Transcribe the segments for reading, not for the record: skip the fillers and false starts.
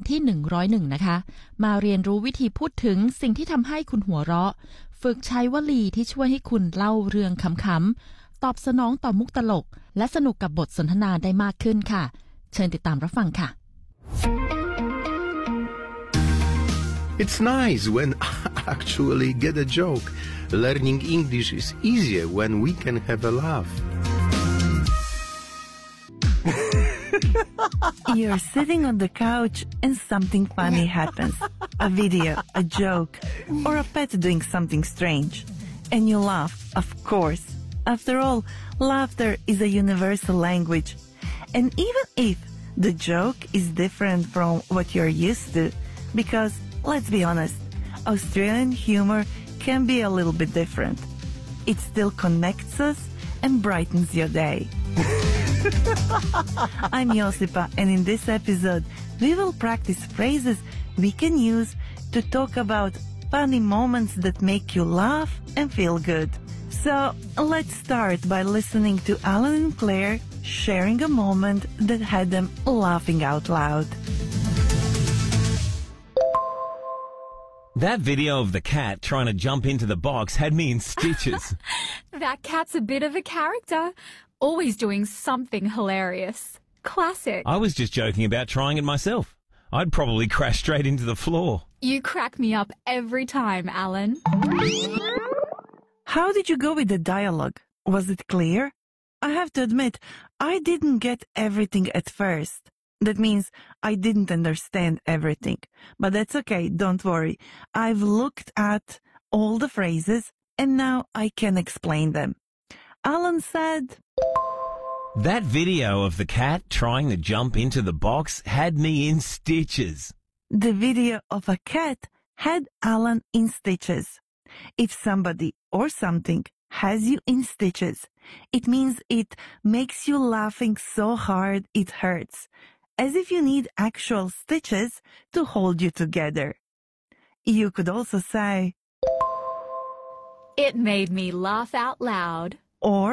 ที่101นะคะมาเรียนรู้วิธีพูดถึงสิ่งที่ทำให้คุณหัวเราะฝึกใช้วลีที่ช่วยให้คุณเล่าเรื่องขำๆตอบสนองต่อมุกตลกและสนุกกับบทสนทนาได้มากขึ้นค่ะเชิญติดตามรับฟังค่ะ It's nice when I actually get a joke. Learning English is easier when we can have a laugh. You're sitting on the couch and something funny happens. A video, a joke, or a pet doing something strange. And you laugh, of course. After all, laughter is a universal language. And even if the joke is different from what you're used to, because, let's be honest, Australian humor can be a little bit different. It still connects us and brightens your day. I'm Josipa, and in this episode, we will practice phrases we can use to talk about funny moments that make you laugh and feel good. So, let's start by listening to Alan and Claire sharing a moment that had them laughing out loud. That video of the cat trying to jump into the box had me in stitches. That cat's a bit of a character. Always doing something hilarious. Classic. I was just joking about trying it myself. I'd probably crash straight into the floor. You crack me up every time, Alan. How did you go with the dialogue? Was it clear? I have to admit, I didn't get everything at first. That means I didn't understand everything. But that's okay, don't worry. I've looked at all the phrases and now I can explain them. Alan said, That video of the cat trying to jump into the box had me in stitches. The video of a cat had Alan in stitches. If somebody or something has you in stitches, it means it makes you laughing so hard it hurts, as if you need actual stitches to hold you together. You could also say, It made me laugh out loud. Or,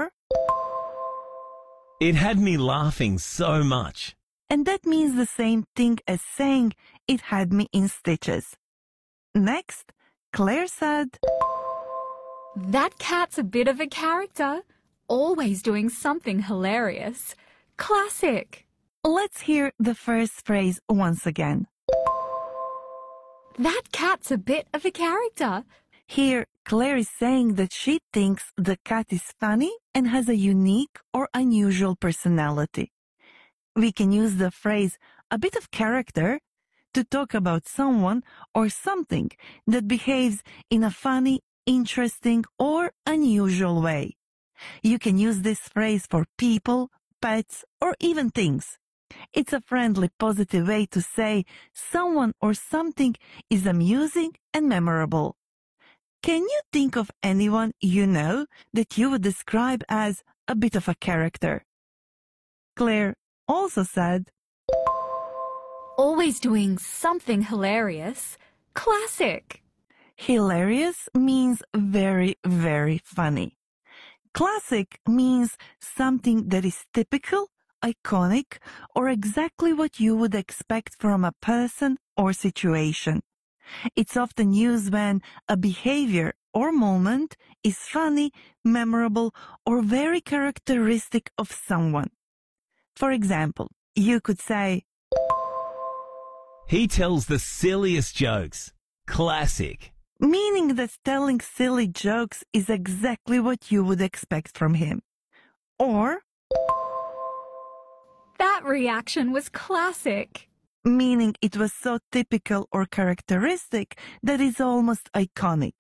It had me laughing so much. and that means the same thing as saying it had me in stitches. Next, Claire said, That cat's a bit of a character. Always doing something hilarious. Classic. Let's hear the first phrase once again. That cat's a bit of a character. Here, Claire is saying that she thinks the cat is funny and has a unique or unusual personality. We can use the phrase a bit of character to talk about someone or something that behaves in a funny, interesting, or unusual way. You can use this phrase for people, pets, or even things. It's a friendly, positive way to say someone or something is amusing and memorable. Can you think of anyone you know that you would describe as a bit of a character? Claire also said, Always doing something hilarious. Classic. Hilarious means very, very funny. Classic means something that is typical, iconic, or exactly what you would expect from a person or situation. It's often used when a behavior or moment is funny, memorable, or very characteristic of someone. For example, you could say, He tells the silliest jokes. Classic. meaning that telling silly jokes is exactly what you would expect from him. Or, That reaction was classic. meaning it was so typical or characteristic that it's almost iconic.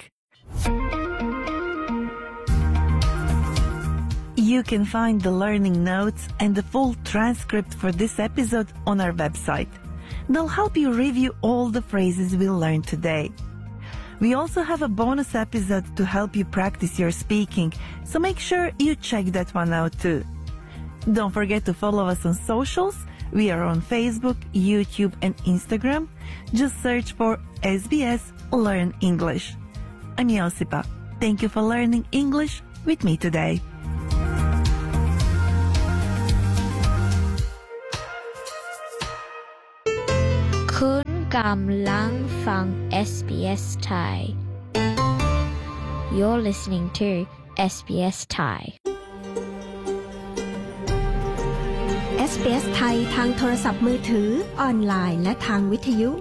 You can find the learning notes and the full transcript for this episode on our website. They'll help you review all the phrases we learned today. We also have a bonus episode to help you practice your speaking, so make sure you check that one out too. Don't forget to follow us on socials. We are on Facebook, YouTube, and Instagram. Just search for SBS Learn English. I'm Josipa. Thank you for learning English with me today. Kun กำลังฟัง SBS Thai You're listening to SBS Thai SBS ไทยทางโทรศัพท์มือถือออนไลน์และทางวิทยุ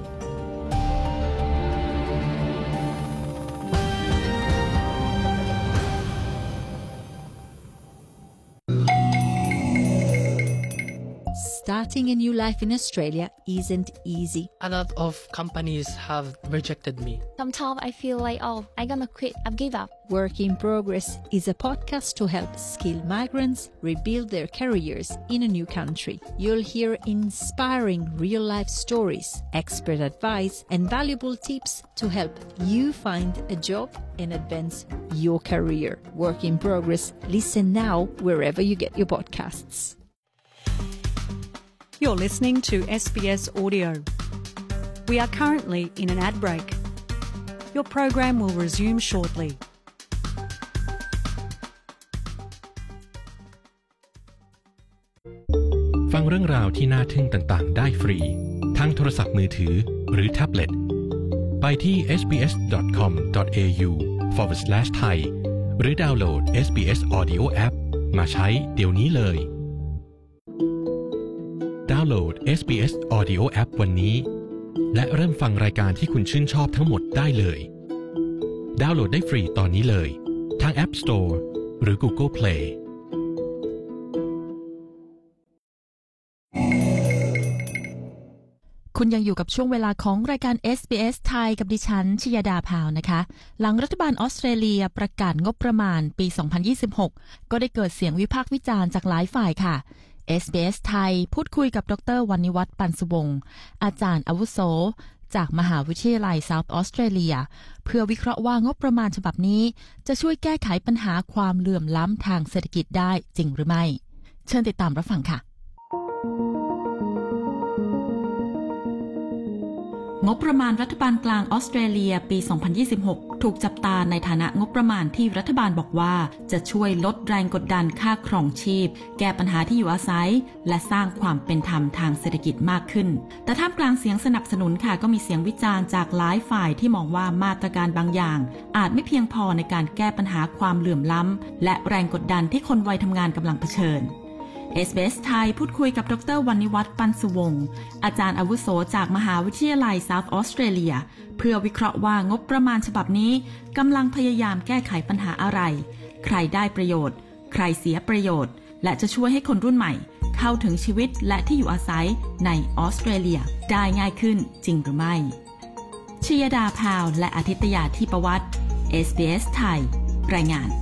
Starting a new life in Australia isn't easy. A lot of companies have rejected me. Sometimes I feel like, I'm gonna quit, I've give up. Work in Progress is a podcast to help skilled migrants rebuild their careers in a new country. You'll hear inspiring real-life stories, expert advice, and valuable tips to help you find a job and advance your career. Work in Progress. Listen now wherever you get your podcasts. You're listening to SBS Audio. We are currently in an ad break. Your program will resume shortly. ฟังเรื่องราวที่น่าทึ่งต่างๆได้ฟรีทั้งโทรศัพท์มือถือหรือแท็บเล็ตไปที่ sbs.com.au/thai หรือดาวน์โหลด SBS Audio App มาใช้เดี๋ยวนี้เลยดาวน์โหลด SBS Audio App วันนี้และเริ่มฟังรายการที่คุณชื่นชอบทั้งหมดได้เลยดาวน์โหลดได้ฟรีตอนนี้เลยทาง App Store หรือ Google Play คุณยังอยู่กับช่วงเวลาของรายการ SBS ไทยกับดิฉันชยดาพาวนะคะหลังรัฐบาลออสเตรเลียประกาศงบประมาณปี 2026 ก็ได้เกิดเสียงวิพากษ์วิจารณ์จากหลายฝ่ายค่ะ SBS ไทยพูดคุยกับดร.วรรณิวัฒน์ ปันสุวงศ์อาจารย์อาวุโสจากมหาวิทยาลัย South Australia เพื่อวิเคราะห์ว่างบประมาณฉบับนี้จะช่วยแก้ไขปัญหาความเหลื่อมล้ำทางเศรษฐกิจได้จริงหรือไม่เชิญติดตามรับฟังค่ะงบประมาณรัฐบาลกลางออสเตรเลียปี 2026 ถูกจับตาในฐานะงบประมาณที่รัฐบาลบอกว่าจะช่วยลดแรงกดดันค่าครองชีพแก้ปัญหาที่อยู่อาศัยและสร้างความเป็นธรรมทางเศรษฐกิจมากขึ้นแต่ท่ามกลางเสียงสนับสนุนค่ะก็มีเสียงวิจารณ์จากหลายฝ่ายที่มองว่ามาตรการบางอย่างอาจไม่เพียงพอในการแก้ปัญหาความเหลื่อมล้ำและแรงกดดันที่คนวัยทำงานกำลังเผชิญSBS ไทยพูดคุยกับดร.วรรณิวัฒน์ ปันสุวงศ์อาจารย์อาวุโสจากมหาวิทยาลัย South Australia เพื่อวิเคราะห์ว่างบประมาณฉบับนี้กำลังพยายามแก้ไขปัญหาอะไรใครได้ประโยชน์ใครเสียประโยชน์และจะช่วยให้คนรุ่นใหม่เข้าถึงชีวิตและที่อยู่อาศัยในออสเตรเลียได้ง่ายขึ้นจริงหรือไม่ชยดาพาวและอาทิตยาทิปวัฒน์ SBS ไทยรายงาน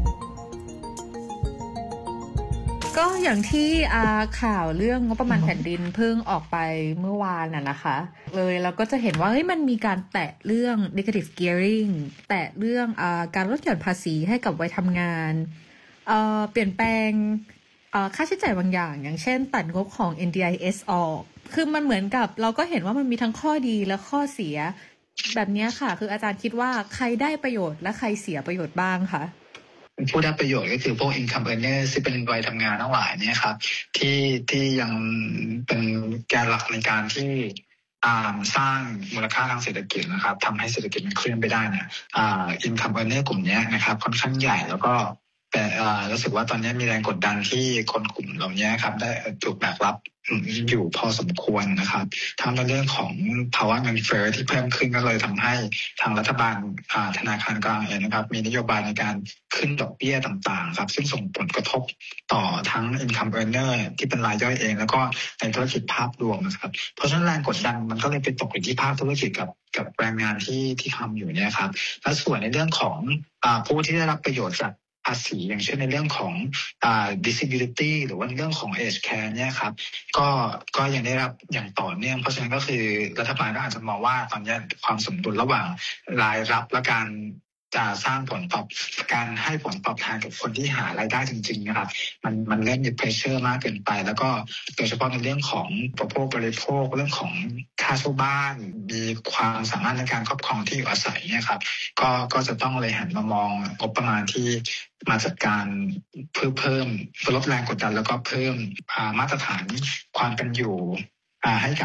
ก็อย่างที่ข่าวเรื่องงบประมาณแผ่นดินเพิ่งออกไปเมื่อวานนะคะเลยเราก็จะเห็นว่ามันมีการแตะเรื่อง negative gearing แตะเรื่องการลดหย่อนภาษีให้กับวัยทำงานเปลี่ยนแปลงค่าใช้จ่ายบางอย่างอย่างเช่นตัดงบของ NDIS ออกคือมันเหมือนกับเราก็เห็นว่ามันมีทั้งข้อดีและข้อเสียแบบนี้ค่ะคืออาจารย์คิดว่าใครได้ประโยชน์และใครเสียประโยชน์บ้างคะผู้ได้ประโยชน์ก็คือพวก income earner ที่เป็นวัยทำงานทั้งหลายเนี่ยครับที่ยังเป็นแกนหลักในการที่สร้างมูลค่าทางเศรษฐกิจนะครับทำให้เศรษฐกิจมันเคลื่อนไปได้เนี่ยincome earner กลุ่มนี้นะครับค่อนข้างใหญ่แล้วก็แต่รู้สึกว่าตอนนี้มีแรงกดดันที่คนกลุ่มเหล่านี้ครับได้ถูกแบกรับอยู่พอสมควรนะครับทั้งในเรื่องของภาวะเงินเฟ้อที่เพิ่มขึ้นก็เลยทำให้ทางรัฐบาลธนาคารกลางเองนะครับมีนโยบายในการขึ้นดอกเบี้ยต่างๆครับซึ่งส่งผลกระทบต่อทั้ง income earner ที่เป็นรายย่อยเองแล้วก็ในธุรกิจภาพรวมนะครับเพราะฉะนั้นแรงกดดันมันก็เลยไปตกอยู่ที่ภาคธุรกิจกับแรงงานที่ทำอยู่เนี่ยครับและส่วนในเรื่องของผู้ที่ได้รับประโยชน์จากภาษีอย่างเช่นในเรื่องของdisability หรือว่าในเรื่องของ age care เนี่ยครับก็ยังได้รับอย่างต่อเนื่องเพราะฉะนั้นก็คือรัฐบาลก็อาจจะมองว่าตอนนี้ความสมดุลระหว่างรายรับและการจะสร้างผลตอบการให้ผลตอบแทนกับคนที่หารายได้จริงๆนะครับมันเริ่มมี pressure มากเกินไปแล้วก็โดยเฉพาะในเรื่องของบริโภคเรื่องของค่าเช่าบ้านมีความสามารถในการครอบครองที่อยู่อาศัยเนี่ยครับก็จะต้องเลยหันมามองงบประมาณที่มาจัดการเพิ่มลดแรงกดดันแล้วก็เพิ่มมาตรฐานความเป็นอยู่ให้กับ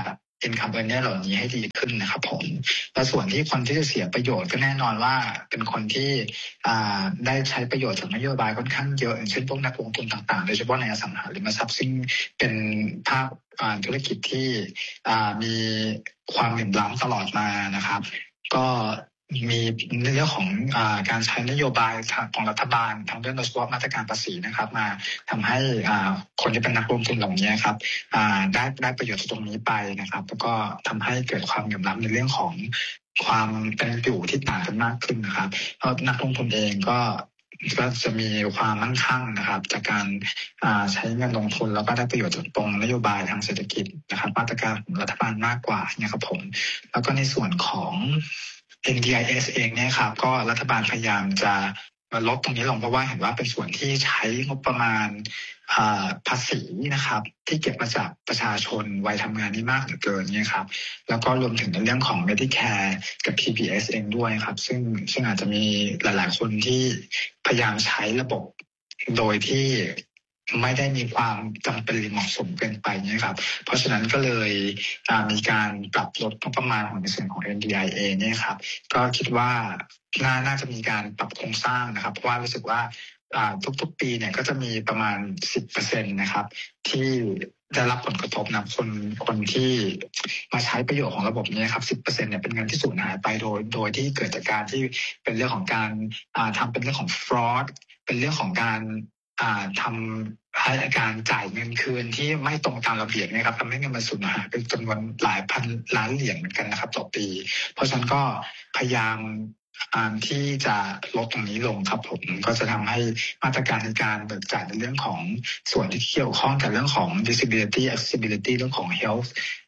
income earner เหล่านี้ให้ดีขึ้นนะครับผมและส่วนที่คนที่จะเสียประโยชน์ก็แน่นอนว่าเป็นคนที่ได้ใช้ประโยชน์จากนโยบายค่อนข้างเยอะอย่างเช่นพวกนักลงทุนต่างๆโดยเฉพาะในอสังหาริมทรัพย์ซึ่งเป็นภาคธุรกิจที่มีความเหลื่อมล้ำตลอดมานะครับก็มีในเรื่องของการใช้นโยบายของรัฐบาลทั้งเรื่องโดยเฉพาะมาตรการภาษีนะครับมาทำให้คนที่เป็นนักลงทุนเหล่านี้ครับได้ประโยชน์ตรงนี้ไปนะครับแล้วก็ทำให้เกิดความเหลื่อมล้ำในเรื่องของความเป็นอยู่ที่ต่างกันมากขึ้นนะครับเพราะนักลงทุนเองก็จะมีความมั่นคงนะครับจากการใช้เงินลงทุนแล้วก็ได้ประโยชน์จากตรงนโยบายทางเศรษฐกิจนะครับมาตรการของรัฐบาลมากกว่าเนี่ยครับผมแล้วก็ในส่วนของ NDIS เองเนี่ยครับก็รัฐบาลพยายามจะลดตรงนี้ลงเพราะว่าเห็นว่าเป็นส่วนที่ใช้งบประมาณภาษีนะครับที่เก็บมาจากประชาชนวัยทำงานนี่มากเหลือเกินเนี่ยครับแล้วก็รวมถึงในเรื่องของ Medicare กับ PPS เองด้วยครับซึ่งอาจจะมีหลายๆคนที่พยายามใช้ระบบโดยที่ไม่ได้มีความจำเป็นหรือเหมาะสมเกินไปเนี่ยครับเพราะฉะนั้นก็เลยมีการปรับลดงบประมาณของในส่วนของ NDIA เนี่ยครับก็คิดว่าน่าจะมีการปรับโครงสร้างนะครับเพราะว่ารู้สึกว่าทุกๆปีเนี่ยก็จะมีประมาณ 10% นะครับที่ได้รับผลกระทบนะคนที่มาใช้ประโยชน์ของระบบนี้ครับ 10% เนี่ยเป็นเงินที่สูญหายไปโดยที่เกิดจากการที่เป็นเรื่องของการทำเป็นเรื่องของ fraud เป็นเรื่องของการทำให้การจ่ายเงินคืนที่ไม่ตรงตามระเบียบนะครับทำให้เงินมันสูญหายเป็นจำนวนหลายพันล้านเหรียญเหมือนกันนะครับต่อปีเพราะฉะนั้นก็พยายามที่จะลดตรงนี้ลงครับผมก็จะทำให้มาตรการในการเบิกจ่ายในเรื่องของส่วนที่เกี่ยวข้องกับเรื่องของ disability accessibility เรื่องของ health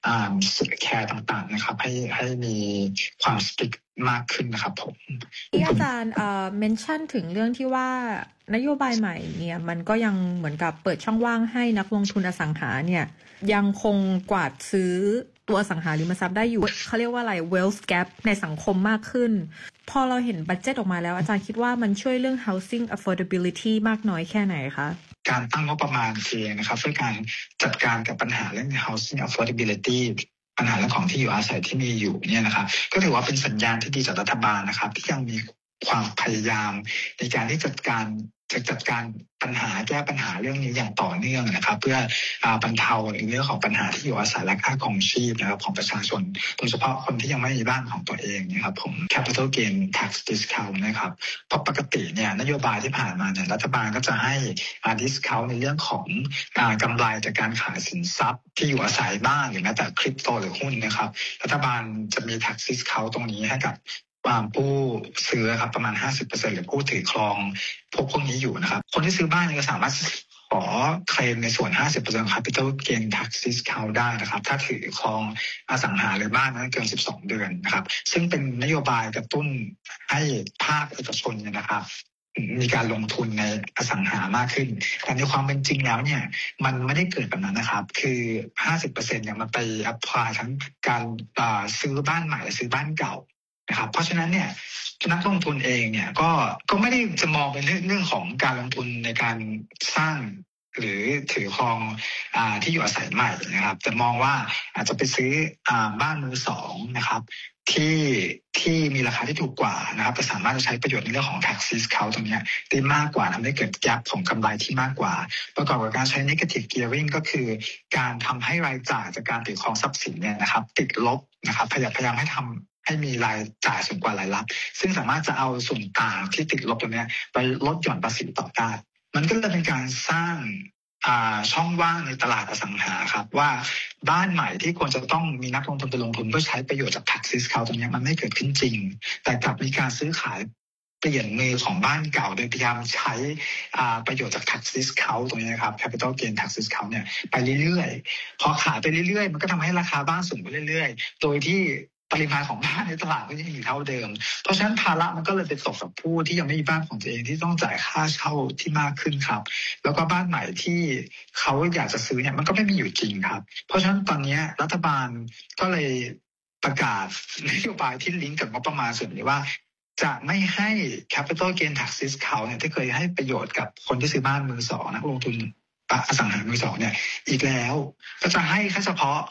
care ต่างๆนะครับให้มีความ strict มากขึ้นนะครับผมที่อาจารย์เมนชั่นถึงเรื่องที่ว่านโยบายใหม่เนี่ยมันก็ยังเหมือนกับเปิดช่องว่างให้นักลงทุนอสังหาเนี่ยยังคงกวาดซื้อตัวอสังหาริมทรัพย์ได้อยู่เขาเรียกว่าอะไร wealth gap ในสังคมมากขึ้นพอเราเห็นบัดเจ็ตออกมาแล้วอาจารย์คิดว่ามันช่วยเรื่อง housing affordability มากน้อยแค่ไหนคะการตั้งงบประมาณเองนะครับเพื่อการจัดการกับปัญหาเรื่อง housing affordability ปัญหาเรื่องของที่อยู่อาศัยที่มีอยู่เนี่ยนะครับก็ถือว่าเป็นสัญญาณที่ดีจากรัฐบาลนะครับที่ยังมีความพยายามในการที่จัดการปัญหาแก้ปัญหาเรื่องนี้อย่างต่อเนื่องนะครับเพื่อบรรเทาในเรื่องของปัญหาที่อยู่อาศัยและค่าครองชีพนะครับของประชาชนโดยเฉพาะคนที่ยังไม่มีบ้านของตัวเองนะครับผม capital gain tax discount นะครับเพราะปกติเนี่ยนโยบายที่ผ่านมาเนี่ยรัฐบาลก็จะให้discount ในเรื่องของกำไรจากการขายสินทรัพย์ที่อยู่อาศัยบ้านหรือแม้แต่คริปโตหรือหุ้นนะครับรัฐบาลจะมี tax discount ตรงนี้ให้กับผู้ซื้อครับประมาณ 50% หรือผู้ถือครองพวกนี้อยู่นะครับคนที่ซื้อบ้านก็สามารถขอเคลมในส่วน 50% capital gain tax discount ได้นะครับถ้าถือครองอสังหาหรือบ้านนั้นเกิน12 เดือนนะครับซึ่งเป็นนโยบายกระตุ้นให้ภาคเอกชนเนี่ยนะครับมีการลงทุนในอสังหามากขึ้นแต่ในความเป็นจริงแล้วเนี่ยมันไม่ได้เกิดแบบนั้นนะครับคือ 50% เนี่ยมันไปอัพพลายทั้งการซื้อบ้านใหม่และซื้อบ้านเก่านะครับเพราะฉะนั้นเนี่ยนักลงทุนเองเนี่ยก็ไม่ได้จะมองเป็นเรื่องของการลงทุนในการสร้างหรือถือครองที่อยู่อาศัยใหม่นะครับแต่มองว่าอาจจะไปซื้อบ้านมือสองนะครับที่มีราคาที่ถูกกว่านะครับแต่สามารถจะใช้ประโยชน์ในเรื่องของ tax discount ตรงนี้ได้มากกว่าทำให้เกิด gap ของกำไรที่มากกว่าประกอบกับการใช้ negative gearing ก็คือการทำให้รายจ่ายจากการถือครองทรัพย์สินเนี่ยนะครับติดลบนะครับพยายามให้มีรายจ่ายสูงกว่ารายรับซึ่งสามารถจะเอาส่วนต่างที่ติดลบตรงนี้ไปลดหย่อนภาษีต่อได้มันก็เลยเป็นการสร้างช่องว่างในตลาดอสังหาครับว่าบ้านใหม่ที่ควรจะต้องมีนักลงทุนไปลงทุนเพื่อใช้ประโยชน์จาก tax discount ตรงนี้มันไม่เกิดขึ้นจริงแต่กลับมีการซื้อขายเปลี่ยนมือของบ้านเก่าโดยพยายามใช้ประโยชน์จาก tax discount ตรงนี้นะครับ capital gain tax discount เนี่ยไปเรื่อยๆพอขายไปเรื่อยๆมันก็ทำให้ราคาบ้านสูงไปเรื่อยๆโดยที่ปริมาณของบ้านในตลาดก็ยังอยู่เท่าเดิมเพราะฉะนั้นภาระมันก็เลยไปตกกับผู้ที่ยังไม่มีบ้านของตัวเองที่ต้องจ่ายค่าเช่าที่มากขึ้นครับแล้วก็บ้านใหม่ที่เขาอยากจะซื้อเนี่ยมันก็ไม่มีอยู่จริงครับเพราะฉะนั้นตอนนี้รัฐบาลก็เลยประกาศนโยบายที่ลิงก์กับงบประมาณส่วนนี้ว่าจะไม่ให้ capital gain tax discount เนี่ยที่เคยให้ประโยชน์กับคนที่ซื้อบ้านมือสองนักลงทุนอสังหามือสองเนี่ยอีกแล้วก็จะให้แค่เฉพาะ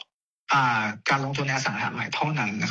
การลงทุนในอสังหาริมทรัพย์เท่านั้น